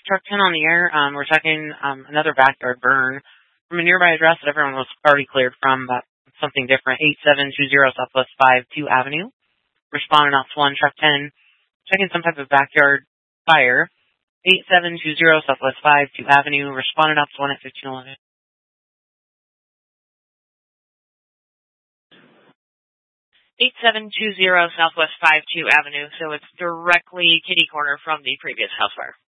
Truck 10 on the air. We're checking another backyard burn from a nearby address that everyone was already cleared from, but something different. 8720 Southwest 52 Avenue. Responding ops 1, Truck 10. Checking some type of backyard fire. 8720 Southwest 52 Avenue. Responding ops 1 at 1511. 8720 Southwest 52 Avenue, so it's directly kitty corner from the previous house fire.